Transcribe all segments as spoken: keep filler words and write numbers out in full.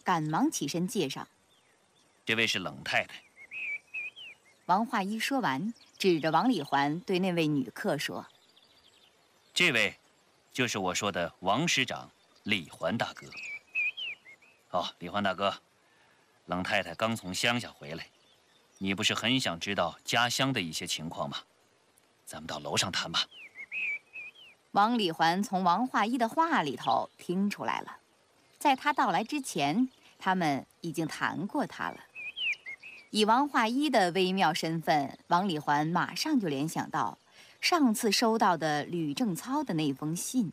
赶忙起身介绍：“ 这位是冷太太。” 王化一说完，指着王礼环对那位女客说：“ 这位，就是我说的王师长礼环大哥。哦，礼环大哥，冷太太刚从乡下回来，你不是很想知道家乡的一些情况吗？咱们到楼上谈吧。” 王礼环从王化一的话里头听出来了，在他到来之前，他们已经谈过他了。以王化一的微妙身份，王礼环马上就联想到上次收到的吕正操的那封信。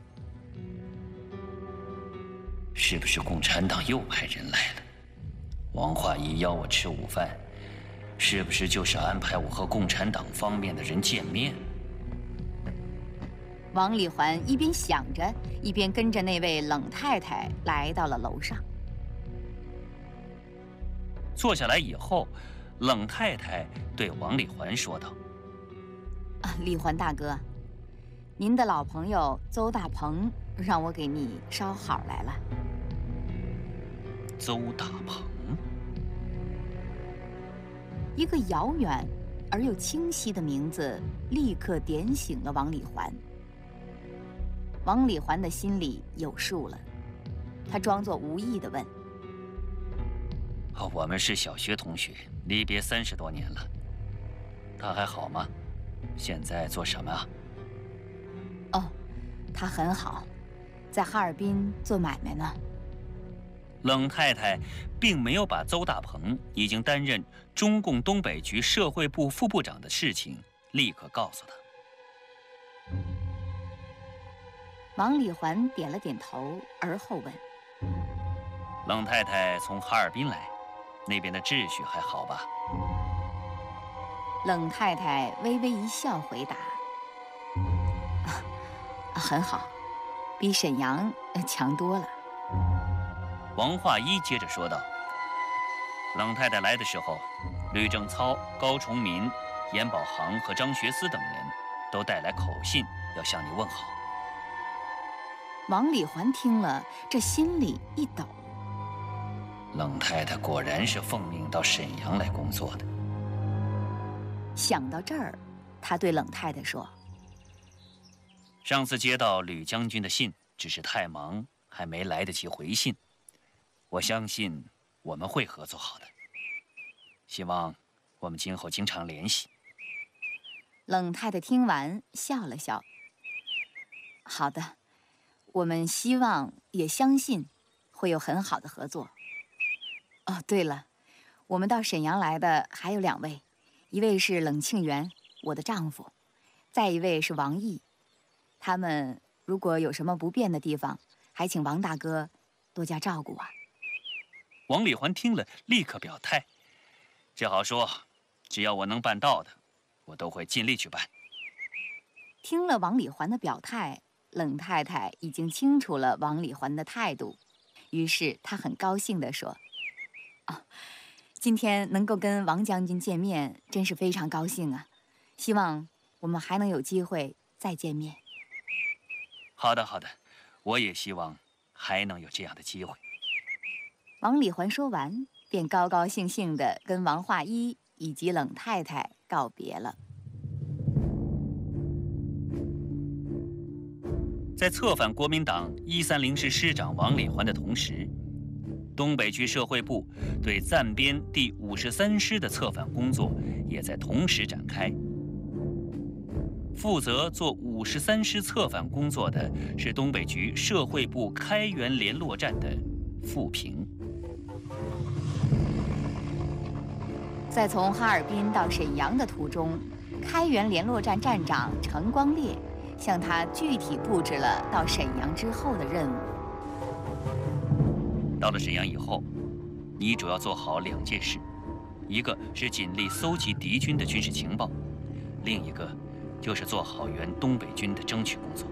是不是共产党又派人来了？王化一邀我吃午饭，是不是就是安排我和共产党方面的人见面？ 王礼环一边想着，一边跟着那位冷太太来到了楼上。 坐下来以后，冷太太对王礼环说道：“ 啊，礼环大哥，您的老朋友邹大鹏让我给你捎好来了。” 邹大鹏， 一个遥远而又清晰的名字，立刻点醒了王礼环。王礼环的心里有数了，他装作无意地问：“ 我们是小学同学，离别三十多年了。他还好吗？现在做什么啊？”“ 哦，他很好，在哈尔滨做买卖呢。” 冷太太并没有把邹大鹏已经担任中共东北局社会部副部长的事情立刻告诉他。 王礼环点了点头，而后问：“ 冷太太从哈尔滨来，那边的秩序还好吧？” 冷太太微微一笑，回答：“啊，很好，比沈阳强多了。” 王化一接着说道：“冷太太来的时候，吕正操、高崇民、严保行和张学思等人都带来口信，要向你问好。” 王礼环听了，这心里一抖。 冷太太果然是奉命到沈阳来工作的。 想到这儿，他对冷太太说：“ 上次接到吕将军的信，只是太忙，还没来得及回信。我相信我们会合作好的，希望我们今后经常联系。” 冷太太听完笑了笑：“好的，我们希望也相信会有很好的合作。哦，对了，我们到沈阳来的还有两位，一位是冷庆元，我的丈夫，再一位是王毅。他们如果有什么不便的地方，还请王大哥多加照顾啊。” 王礼环听了，立刻表态：“这好说，只要我能办到的，我都会尽力去办。” 听了王礼环的表态，冷太太已经清楚了王礼环的态度，于是她很高兴地说：“啊，今天能够跟王将军见面，真是非常高兴啊！希望我们还能有机会再见面。”“ 好的，好的，我也希望还能有这样的机会。” 王礼环说完，便高高兴兴地跟王化一以及冷太太告别了。 在策反国民党一三零师师长王礼环的同时，东北局社会部对暂编第五十三师的策反工作也在同时展开。负责做五十三师策反工作的是东北局社会部开原联络站的傅平。 在从哈尔滨到沈阳的途中，开原联络站站长程光烈向他具体布置了到沈阳之后的任务。 到了沈阳以后，你主要做好两件事，一个是尽力搜集敌军的军事情报，另一个就是做好原东北军的争取工作。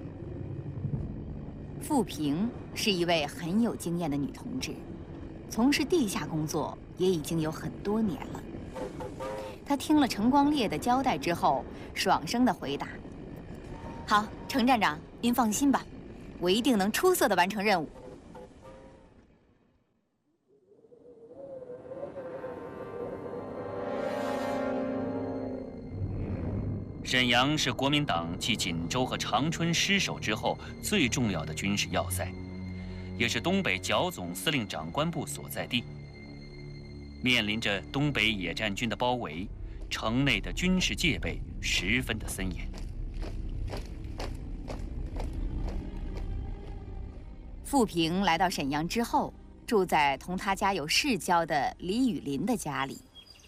傅平是一位很有经验的女同志，从事地下工作也已经有很多年了。她听了程光烈的交代之后，爽声地回答：“好，程站长，您放心吧，我一定能出色地完成任务。” 沈阳是国民党继锦州和长春失守之后最重要的军事要塞，也是东北剿总司令长官部所在地。面临着东北野战军的包围，城内的军事戒备十分的森严。 傅平来到沈阳之后，住在同他家有世交的李雨林的家里。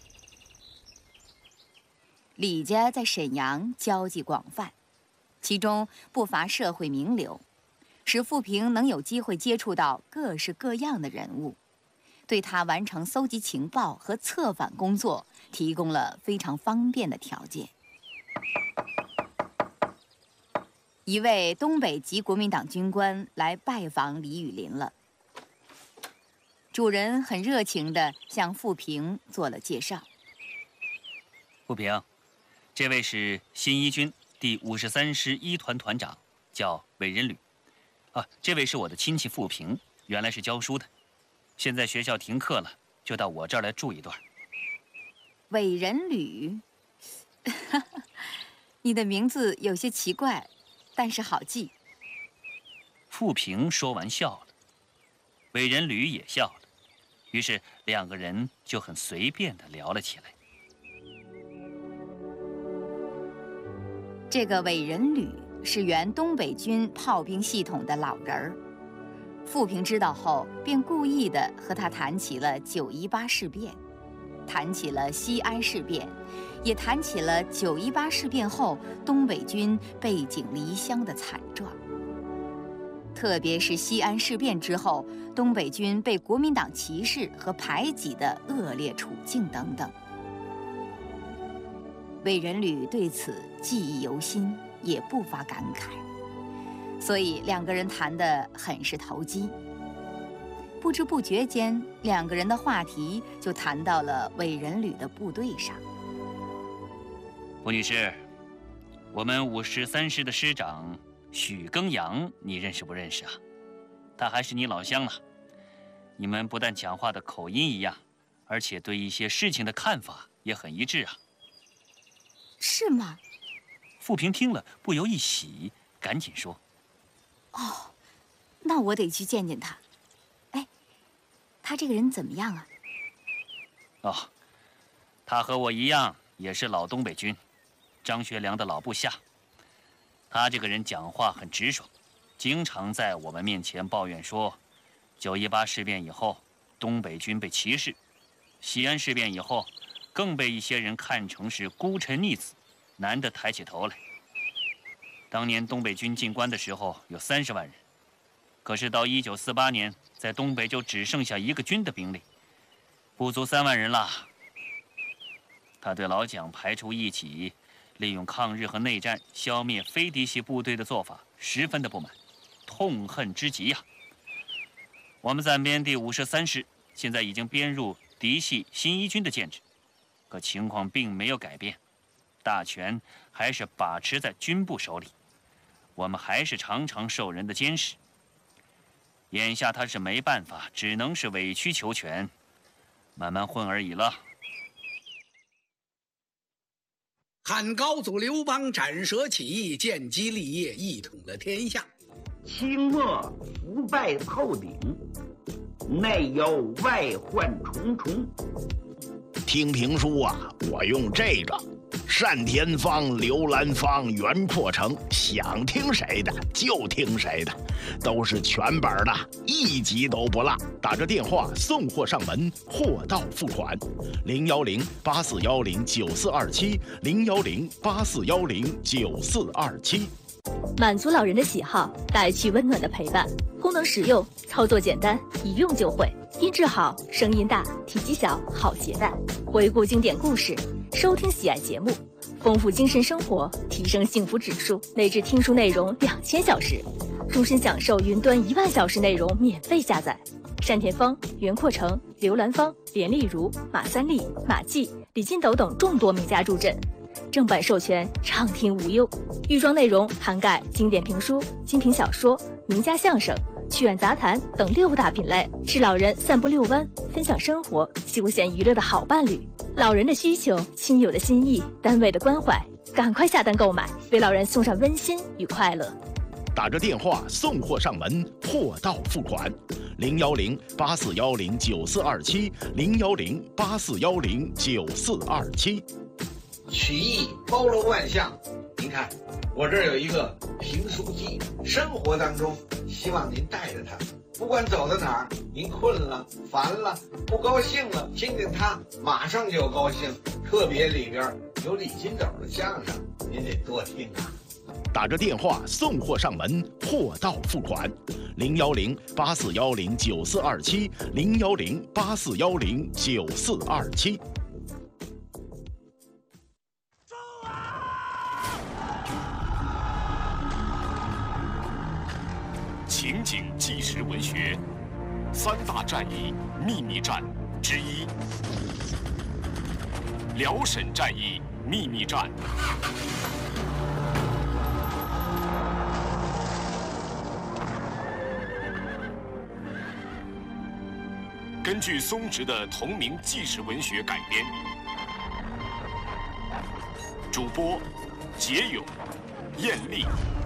李家在沈阳交际广泛，其中不乏社会名流，使傅平能有机会接触到各式各样的人物，对他完成搜集情报和策反工作提供了非常方便的条件。一位东北籍国民党军官来拜访李雨林了，主人很热情地向傅平做了介绍。 傅平，这位是新一军第五十三师一团团长，叫韦仁履。啊，这位是我的亲戚傅平，原来是教书的，现在学校停课了，就到我这儿来住一段。 韦仁履，你的名字有些奇怪，但是好记。 傅平说完笑了，韦仁履也笑了，于是两个人就很随便地聊了起来。 这个韦仁履是原东北军炮兵系统的老人儿。傅平知道后，便故意地和他谈起了九一八事变，谈起了西安事变，也谈起了九一八事变后东北军背井离乡的惨状，特别是西安事变之后，东北军被国民党歧视和排挤的恶劣处境等等。韦仁履对此记忆犹新，也不乏感慨，所以两个人谈得很是投机。不知不觉间，两个人的话题就谈到了韦仁履的部队上。 傅女士，我们五十三师的师长许耕阳，你认识不认识啊？他还是你老乡呢。你们不但讲话的口音一样，而且对一些事情的看法也很一致啊。 是吗？ 傅平听了不由一喜，赶紧说：“ 哦，那我得去见见他。哎，他这个人怎么样啊？” 哦，他和我一样，也是老东北军，张学良的老部下。他这个人讲话很直爽，经常在我们面前抱怨说，九一八事变以后，东北军被歧视；西安事变以后，更被一些人看成是孤臣逆子，难得抬起头来。当年东北军进关的时候有三十万人，可是到一九四八年，在东北就只剩下一个军的兵力，不足三万人了。他对老蒋排除异己，利用抗日和内战消灭非嫡系部队的做法十分的不满，痛恨之极呀、啊。我们暂编第五十三师现在已经编入嫡系新一军的建制，可情况并没有改变，大权还是把持在军部手里，我们还是常常受人的监视。眼下他是没办法，只能是委曲求全，慢慢混而已了。 汉高祖刘邦斩蛇起义，建基立业，一统了天下。 清末腐败透顶，内忧外患重重。 听评书啊，我用这个单田芳、刘兰芳、袁阔成，想听谁的就听谁的，都是全本的，一集都不落。打着电话送货上门，货到付款。零幺零八四幺零九四二七，零幺零八四幺零九四二七。 满足老人的喜好，带去温暖的陪伴。功能实用，操作简单，一用就会。音质好，声音大，体积小，好携带。回顾经典故事，收听喜爱节目，丰富精神生活，提升幸福指数。内置听书内容两千小时，终身享受云端一万小时内容免费下载。单田芳、袁阔成、刘兰芳、连丽如、马三立、马季、李金斗等众多名家助阵。正版授权，畅听无忧。预装内容涵盖经典评书、精品小说、名家相声、趣味杂谈等六大品类，是老人散步遛弯、分享生活、休闲娱乐的好伴侣。老人的需求、亲友的心意、单位的关怀， 赶快下单购买，为老人送上温馨与快乐。 打着电话送货上门，货到付款。零幺零八四幺零九四二七，零幺零八四幺零九四二七。 曲艺包罗万象，您看，我这儿有一个评书机，生活当中希望您带着它，不管走到哪儿，您困了、烦了、不高兴了，听听它，马上就高兴。特别里边有李金斗的相声，您得多听啊。 打着电话送货上门，货到付款。零幺零八四幺零九四二七，零幺零八四幺零九四二七。 情景纪实文学三大战役秘密战之一，辽沈战役秘密战。根据松植的同名纪实文学改编，主播：杰勇、艳丽、